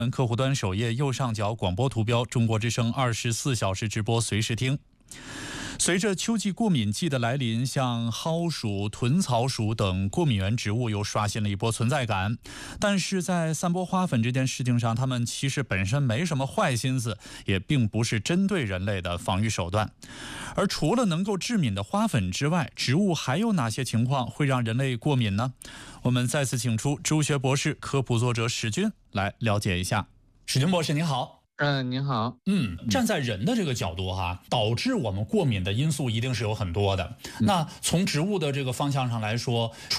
客户端首页右上角广播图标中国之声24小时直播随时听。随着秋季过敏季的来临，像蒿属、豚草属等过敏原植物又刷新了一波存在感。但是在散播花粉这件事情上，它们其实本身没什么坏心思，也并不是针对人类的防御手段。而除了能够致敏的花粉之外，植物还有哪些情况会让人类过敏呢？我们再次请出植物学博士、科普作者史军来了解一下。史军博士您好。 您好。 站在人的这个角度导致我们过敏的因素一定是有很多的。那从植物的这个方向上来说，